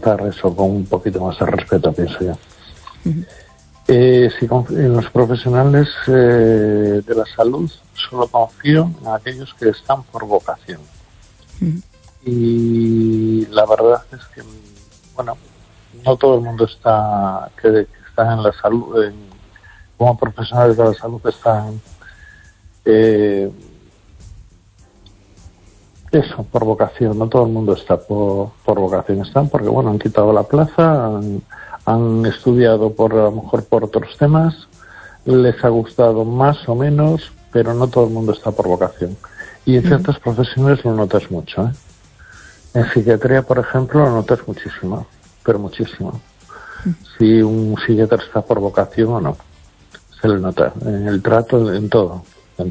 tratar eso con un poquito más de respeto, pienso yo. En los profesionales de la salud solo confío en aquellos que están por vocación. Y la verdad es que, bueno, no todo el mundo que está en la salud, como profesionales de la salud están eso, por vocación. No todo el mundo está por vocación. Están porque, bueno, han quitado la plaza, han estudiado a lo mejor por otros temas, les ha gustado más o menos, pero no todo el mundo está por vocación. Y en ciertas profesiones lo notas mucho, ¿eh? En psiquiatría, por ejemplo, lo notas muchísimo, pero muchísimo. Si un psiquiatra está por vocación o no, se le nota en el trato, en todo.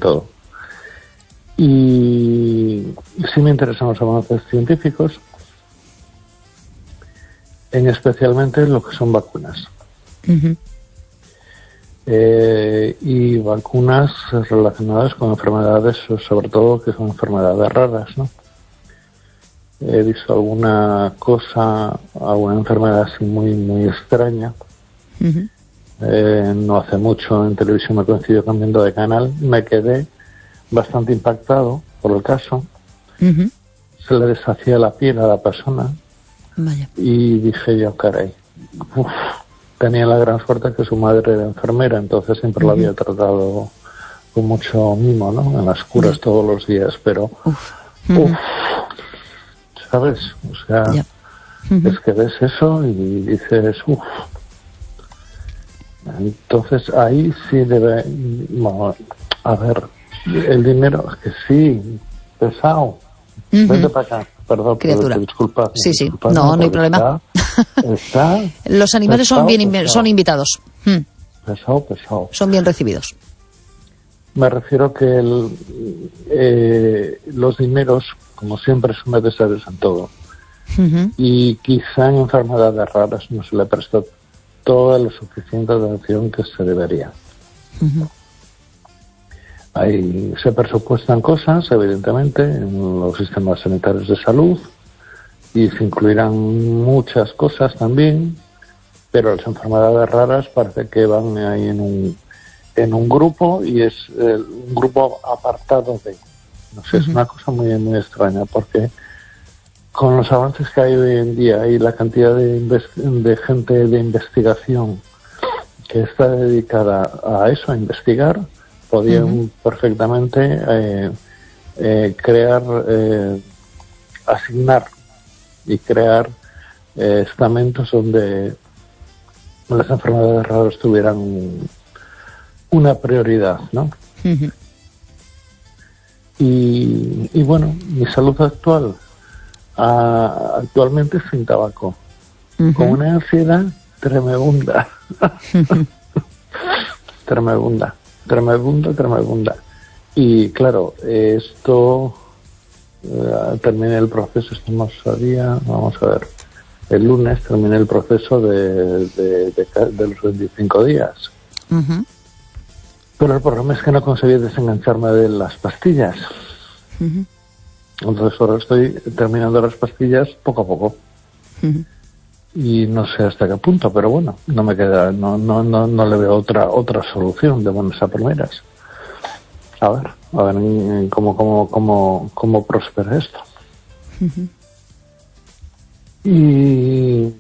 Y sí me interesan los avances científicos, especialmente lo que son vacunas. Y vacunas relacionadas con enfermedades, sobre todo que son enfermedades raras, ¿no? He visto alguna enfermedad así muy, muy extraña. No hace mucho en televisión me coincidió cambiando de canal, me quedé bastante impactado por el caso. Se le deshacía la piel a la persona. Vaya. Y dije yo, caray, tenía la gran suerte que su madre era enfermera, entonces siempre lo había tratado con mucho mimo, ¿no? En las curas todos los días, pero ¿sabes? O sea, es que ves eso y dices, entonces ahí sí debe, bueno, a ver, el dinero, que sí, pesado. Vete para acá, perdón, criatura. Disculpa. Sí, no hay problema. Los animales son invitados. Pesado. Son bien recibidos. Me refiero que los dineros, como siempre, son necesarios en todo. Y quizá en enfermedades raras no se le presta toda la suficiente atención que se debería. Ahí se presupuestan cosas, evidentemente, en los sistemas sanitarios de salud, y se incluirán muchas cosas también, pero las enfermedades raras parece que van ahí en un grupo, y es un grupo apartado de... No sé, es una cosa muy, muy extraña, porque con los avances que hay hoy en día y la cantidad de gente de investigación que está dedicada a eso, a investigar, podían perfectamente asignar y crear estamentos donde las enfermedades raras tuvieran una prioridad, ¿no? Y bueno, mi salud actualmente es sin tabaco, con una ansiedad tremenda. Tremenda. Y claro, esto terminé el proceso, estamos a día, vamos a ver, el lunes terminé el proceso de los 25 días. Pero el problema es que no conseguí desengancharme de las pastillas. Entonces ahora estoy terminando las pastillas poco a poco. Y no sé hasta qué punto, pero bueno, no me queda, no le veo otra solución de buenas a primeras. A ver cómo prospera esto. Y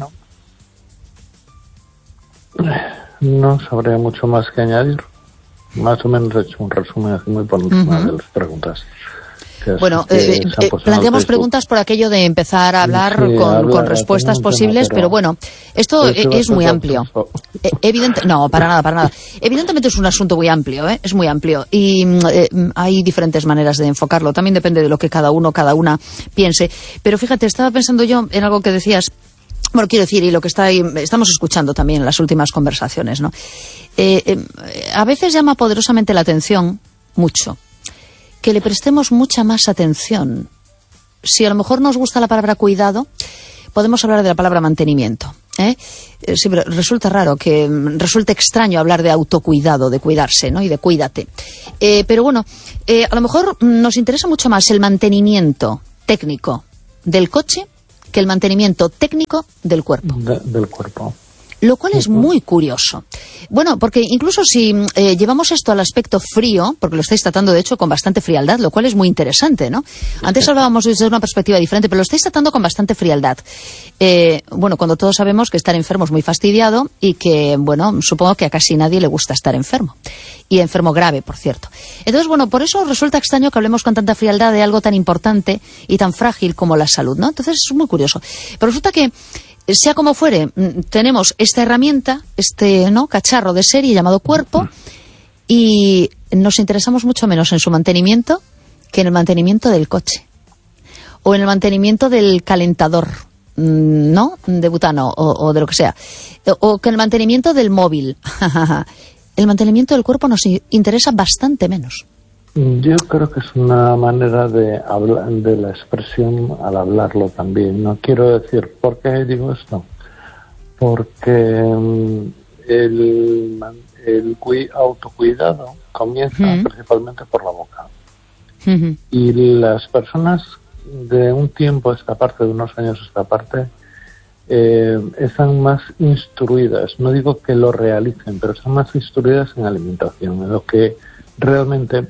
no sabría mucho más que añadir. Más o menos he hecho un resumen así muy por encima de las preguntas. Bueno, planteamos preguntas por aquello de empezar a hablar con respuestas posibles, pero bueno, esto es muy amplio. No, para nada. Evidentemente es un asunto muy amplio, es muy amplio, y hay diferentes maneras de enfocarlo. También depende de lo que cada una piense. Pero fíjate, estaba pensando yo en algo que decías. Bueno, quiero decir, y lo que estamos escuchando también en las últimas conversaciones, ¿no? A veces llama poderosamente la atención, mucho, que le prestemos mucha más atención. Si a lo mejor nos gusta la palabra cuidado, podemos hablar de la palabra mantenimiento. Sí, pero resulta raro, resulta extraño hablar de autocuidado, de cuidarse, ¿no? Y de cuídate. Pero bueno, a lo mejor nos interesa mucho más el mantenimiento técnico del coche que el mantenimiento técnico del cuerpo. Del cuerpo. Lo cual es muy curioso. Bueno, porque incluso si llevamos esto al aspecto frío, porque lo estáis tratando de hecho con bastante frialdad, lo cual es muy interesante, ¿no? Antes hablábamos desde una perspectiva diferente, pero lo estáis tratando con bastante frialdad. Bueno, cuando todos sabemos que estar enfermo es muy fastidiado y que, bueno, supongo que a casi nadie le gusta estar enfermo. Y enfermo grave, por cierto. Entonces, bueno, por eso resulta extraño que hablemos con tanta frialdad de algo tan importante y tan frágil como la salud, ¿no? Entonces es muy curioso. Pero resulta que sea como fuere, tenemos esta herramienta, cacharro de serie llamado cuerpo, y nos interesamos mucho menos en su mantenimiento que en el mantenimiento del coche o en el mantenimiento del calentador, ¿no?, de butano o de lo que sea, o que en el mantenimiento del móvil. El mantenimiento del cuerpo nos interesa bastante menos. Yo creo que es una manera de hablar de la expresión al hablarlo también. No quiero decir, ¿por qué digo esto? Porque el autocuidado comienza principalmente por la boca. Y las personas de un tiempo a esta parte, de unos años a esta parte, están más instruidas. No digo que lo realicen, pero están más instruidas en alimentación, en lo que realmente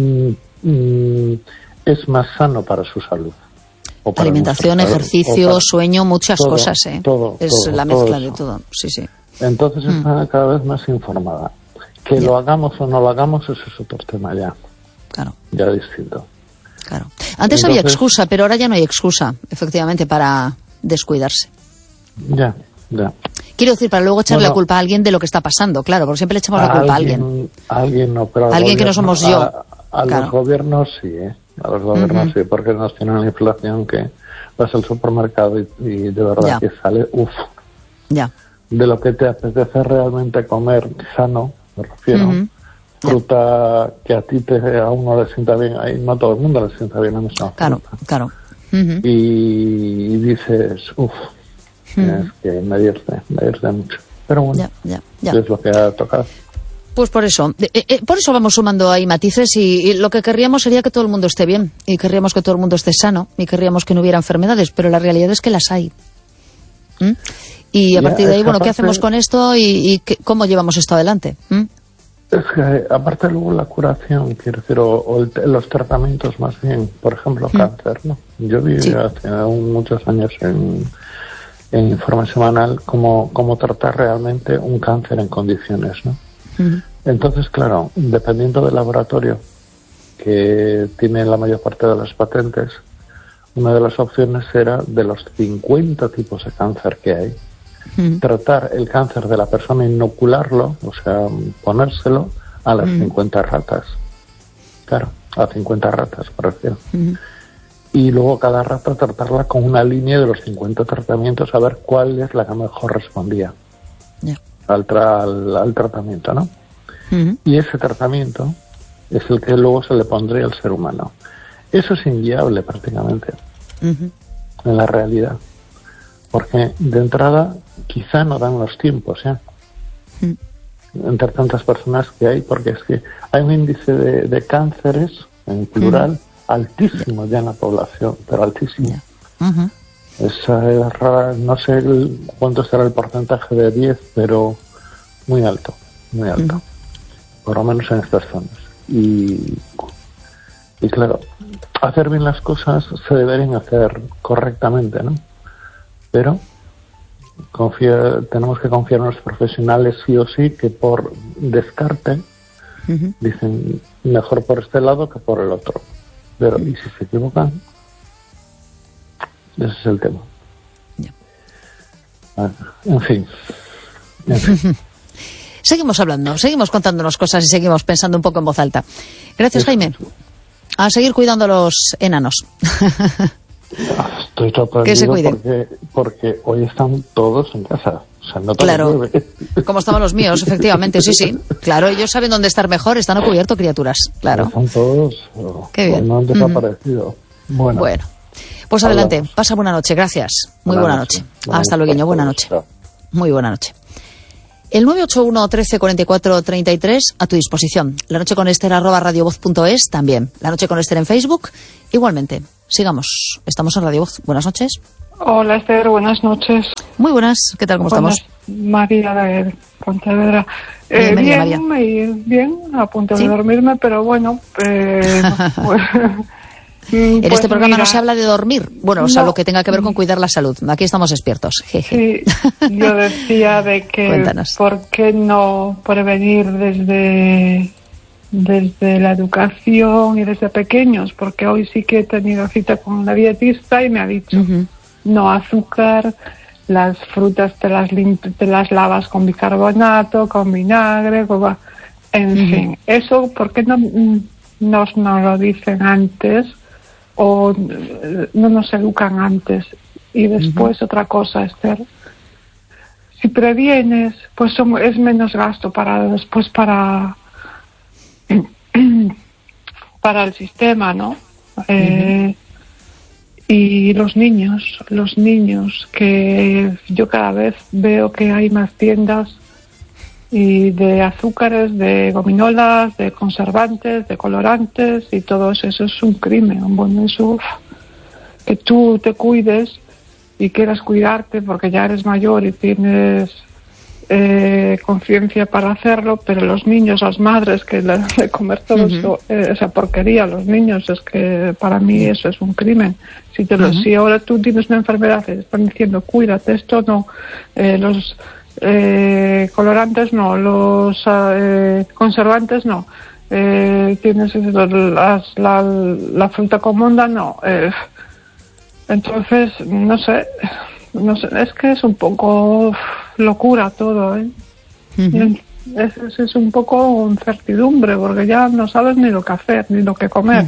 es más sano para su salud. Alimentación, ejercicio, sueño, muchas cosas, Todo, la mezcla de todo, sí. Entonces está cada vez más informada. Que lo hagamos o no lo hagamos, eso es otro tema ya. Claro. Ya distinto. Claro. Antes había excusa, pero ahora ya no hay excusa, efectivamente, para descuidarse. Ya. Quiero decir, para luego echarle la culpa a alguien de lo que está pasando, claro, porque siempre le echamos la culpa a alguien. Alguien que no somos yo. Los gobiernos sí, a los gobiernos sí, porque nos tienen una inflación que vas al supermercado y de verdad que sale, de lo que te apetece realmente comer sano, me refiero, fruta que a uno le sienta bien, ahí no a todo el mundo le sienta bien la misma fruta. Claro. Y dices, es que medirte mucho. Pero bueno, es lo que ha tocado. Pues por eso vamos sumando ahí matices y lo que querríamos sería que todo el mundo esté bien y querríamos que todo el mundo esté sano y querríamos que no hubiera enfermedades, pero la realidad es que las hay. Y a partir de ahí, bueno, ¿qué hacemos con esto y cómo llevamos esto adelante? Es que aparte luego la curación, quiero decir, o los tratamientos más bien, por ejemplo, cáncer, ¿no? Yo vi hace muchos años en Informe Semanal cómo tratar realmente un cáncer en condiciones, ¿no? Entonces, claro, dependiendo del laboratorio que tiene la mayor parte de las patentes, una de las opciones era, de los 50 tipos de cáncer que hay, tratar el cáncer de la persona, inocularlo, o sea, ponérselo a las 50 ratas. Claro, a 50 ratas, por refiero. Y luego cada rata tratarla con una línea de los 50 tratamientos, a ver cuál es la que mejor respondía al tratamiento, ¿no? Y ese tratamiento es el que luego se le pondría al ser humano. Eso es inviable prácticamente en la realidad, porque de entrada quizá no dan los tiempos entre tantas personas que hay, porque es que hay un índice de cánceres en plural altísimo ya en la población, pero altísimo. Esa es rara, no sé cuánto será el porcentaje de 10, pero muy alto, por lo menos en estas zonas. Y claro, hacer bien las cosas se deberían hacer correctamente, ¿no? Pero tenemos que confiar en los profesionales sí o sí, que por descarte dicen mejor por este lado que por el otro. Pero y si se equivocan, ese es el tema. En fin. Seguimos hablando, seguimos contándonos cosas y seguimos pensando un poco en voz alta. Gracias, Jaime. A seguir cuidando a los enanos. Estoy sorprendido que se cuiden. Porque hoy están todos en casa. O sea, no claro, como estaban los míos, efectivamente, sí. Claro, ellos saben dónde estar mejor, están a cubierto, criaturas. Claro. Están todos. Qué bien. No han desaparecido. Bueno. Pues adelante, pasa buena noche, gracias. Muy buena noche. Hasta luego, buena noche. Muy buena noche. El 981 13 44 33 a tu disposición. La noche con Esther @radiovoz.es también. La noche con Esther en Facebook igualmente. sigamos. Estamos en Radio Voz. Buenas noches. Hola, Esther, buenas noches. Muy buenas, ¿qué tal? ¿Cómo estamos? María de Pontevedra. Bien, a punto de dormirme, pero bueno. En este programa no se habla de dormir, bueno, salvo que tenga que ver con cuidar la salud. Aquí estamos despiertos. Sí, yo decía de que Cuéntanos. ¿Por qué no prevenir desde la educación y desde pequeños? Porque hoy sí que he tenido cita con una dietista y me ha dicho no azúcar, las frutas te las lavas con bicarbonato, con vinagre, en fin. Eso, ¿por qué no nos lo dicen antes? O no nos educan antes. Y después otra cosa, Esther, si previenes, pues es menos gasto para el sistema, ¿no? Y los niños, que yo cada vez veo que hay más tiendas y de azúcares, de gominolas, de conservantes, de colorantes, y todo eso es un crimen. Bueno, eso, que tú te cuides y quieras cuidarte porque ya eres mayor y tienes conciencia para hacerlo, pero los niños, las madres que le dan de comer todo eso, esa porquería a los niños, es que para mí eso es un crimen. Si ahora tú tienes una enfermedad y te están diciendo cuídate, esto no, los colorantes no, los conservantes no, tienes la fruta comunda no, entonces no sé, es que es un poco locura todo, es un poco incertidumbre porque ya no sabes ni lo que hacer ni lo que comer.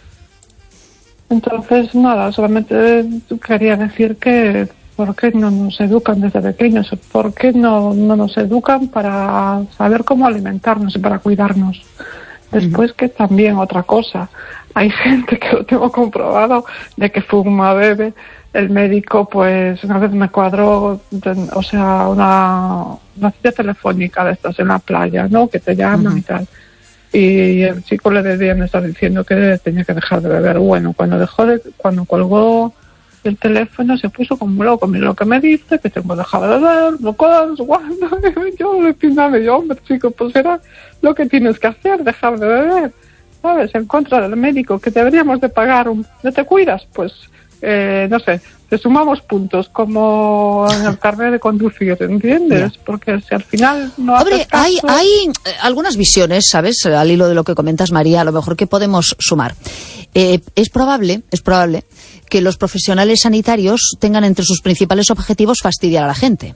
Entonces nada, solamente quería decir que ¿por qué no nos educan desde pequeños? ¿Por qué no nos educan para saber cómo alimentarnos y para cuidarnos? Después que también otra cosa, hay gente que lo tengo comprobado de que fuma, bebe. El médico pues una vez me cuadró, o sea, una cita telefónica de estas en la playa, ¿no? Que te llaman y tal. Y el chico le debían estar diciendo que tenía que dejar de beber. Bueno, cuando colgó el teléfono se puso como loco. Mira lo que me dice, que tengo que dejar de beber, no cuando. Yo le piname, hombre, chico, pues era lo que tienes que hacer, dejar de beber, ¿sabes? En contra del médico, que deberíamos de pagar ¿no te cuidas? Pues, no sé, te sumamos puntos, como en el carnet de conducir, ¿entiendes? Porque si al final no haces caso... hay algunas visiones, ¿sabes? Al hilo de lo que comentas, María, a lo mejor que podemos sumar. Es probable que los profesionales sanitarios tengan entre sus principales objetivos fastidiar a la gente.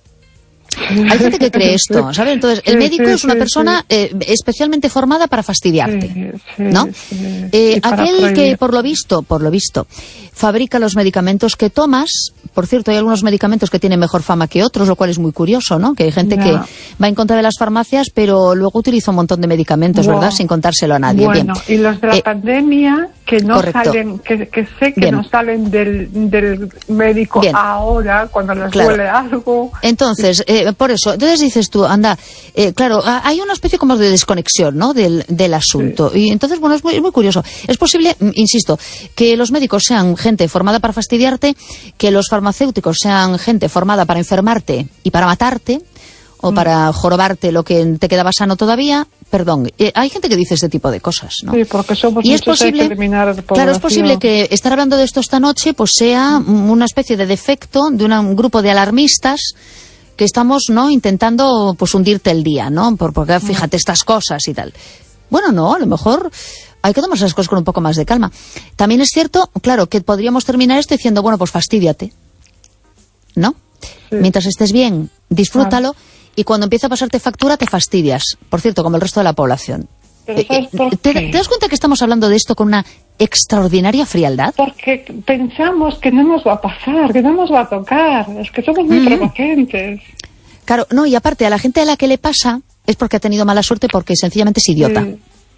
Hay gente que cree esto, ¿sabes? Entonces, el médico es una persona especialmente formada para fastidiarte, ¿no? Aquel que, por lo visto, fabrica los medicamentos que tomas. Por cierto, hay algunos medicamentos que tienen mejor fama que otros, lo cual es muy curioso, ¿no? Que hay gente que va en contra de las farmacias, pero luego utiliza un montón de medicamentos, ¿verdad? Sin contárselo a nadie. Bueno, y los de la pandemia, que no salen, que sé que no salen del médico ahora, cuando les duele algo. Entonces, por eso, entonces dices tú, anda, claro, hay una especie como de desconexión, ¿no? Del asunto. Y entonces, bueno, es muy curioso. Es posible, insisto, que los médicos sean gente formada para fastidiarte, que los farmacéuticos sean gente formada para enfermarte y para matarte, o para jorobarte lo que te quedaba sano todavía. Perdón, hay gente que dice este tipo de cosas, ¿no? Sí, porque somos y es posible, claro, es posible que estar hablando de esto esta noche pues sea una especie de defecto de un grupo de alarmistas que estamos, ¿no?, intentando pues hundirte el día, ¿no? Porque fíjate estas cosas y tal. Bueno, no, a lo mejor hay que tomar esas cosas con un poco más de calma. También es cierto, claro, que podríamos terminar esto diciendo, bueno, pues fastídiate, ¿no? Sí. Mientras estés bien, disfrútalo, y cuando empieza a pasarte factura te fastidias. Por cierto, como el resto de la población. ¿Te das cuenta que estamos hablando de esto con una extraordinaria frialdad? Porque pensamos que no nos va a pasar, que no nos va a tocar. Es que somos muy prepotentes. Claro, no, y aparte, a la gente a la que le pasa es porque ha tenido mala suerte, porque sencillamente es idiota. Sí.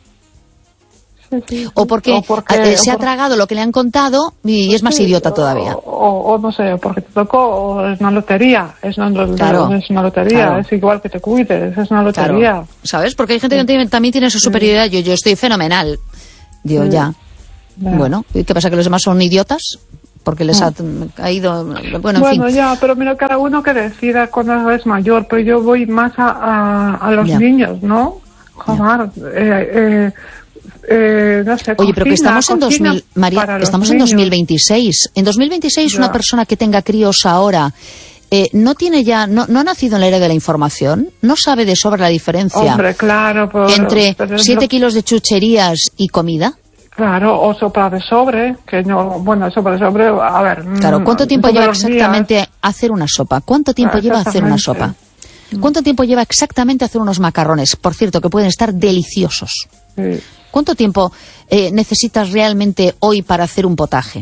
O porque se ha tragado lo que le han contado y es más idiota todavía. O no sé, porque te tocó, o es una lotería. Es una lotería, es igual que te cuides, es una lotería. Claro. ¿Sabes? Porque hay gente que también tiene esa superioridad. Yo estoy fenomenal. Ya. Bueno, ¿y qué pasa, que los demás son idiotas? Porque les ha caído... Bueno, en fin. Ya, pero mira, cada uno que decida cuando es mayor, pero yo voy más a los niños, ¿no? Joder, no sé, oye, pero que estamos en 2000, María, estamos en 2026. En 2026 una persona que tenga críos ahora no tiene ya, no ha nacido en la era de la información, no sabe de sobra la diferencia. Hombre, claro, entre 7 kilos de chucherías y comida. Claro, o sopa de sobre, que no, bueno, sopa de sobre, a ver. Claro, ¿cuánto tiempo lleva exactamente hacer una sopa? ¿Cuánto tiempo lleva hacer una sopa? ¿Cuánto tiempo lleva exactamente hacer unos macarrones? Por cierto, que pueden estar deliciosos. Sí. ¿Cuánto tiempo necesitas realmente hoy para hacer un potaje?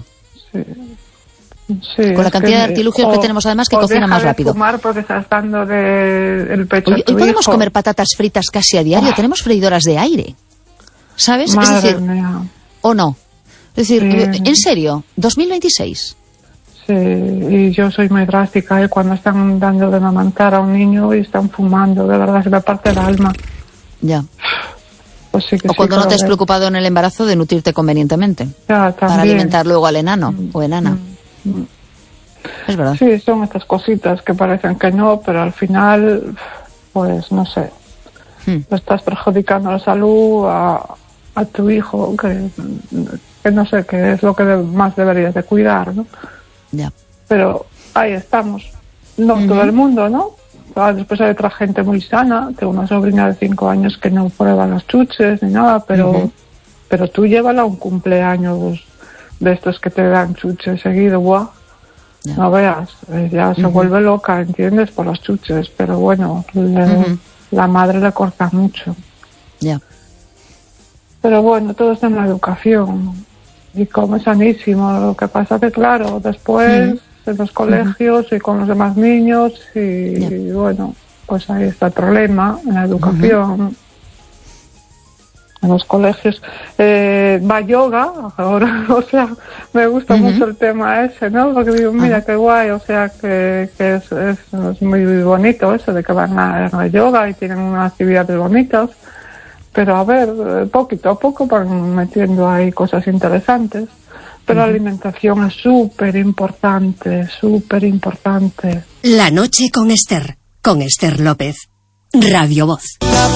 Sí, con la cantidad de artilugios que tenemos, además, que cocina más rápido. Fumar porque estás dando el pecho hoy podemos comer patatas fritas casi a diario. Tenemos freidoras de aire, ¿sabes? Madre es decir, mía. ¿O no? Es decir, en serio, 2026. Sí, y yo soy muy drástica, cuando están dando de amamantar a un niño y están fumando, de verdad se me parte el alma. Ya. Pues sí que o cuando no te has preocupado en el embarazo de nutrirte convenientemente. Ya, para alimentar luego al enano o enana. Es verdad. Sí, son estas cositas que parecen que no, pero al final, pues no sé, lo estás perjudicando la salud a tu hijo, que no sé, que es lo que más deberías de cuidar, ¿no? Ya. Pero ahí estamos. No todo el mundo, ¿no? Después hay otra gente muy sana. Tengo una sobrina de 5 años que no prueba las chuches ni nada, pero tú llévala a un cumpleaños de estos que te dan chuches seguido, ¡guau! No veas, ya se vuelve loca, ¿entiendes? Por las chuches, pero bueno, la madre le corta mucho. Ya. Pero bueno, todo está en la educación y come sanísimo. Lo que pasa que, claro, después en los colegios y con los demás niños y bueno, pues ahí está el problema en la educación. En los colegios va yoga ahora, o sea, me gusta mucho el tema ese, ¿no? Porque digo, mira qué guay, o sea, que es muy bonito eso de que van a yoga y tienen unas actividades bonitas. Pero a ver, poquito a poco van metiendo ahí cosas interesantes. Pero la alimentación es súper importante, súper importante. La noche con Esther López. Radio Voz.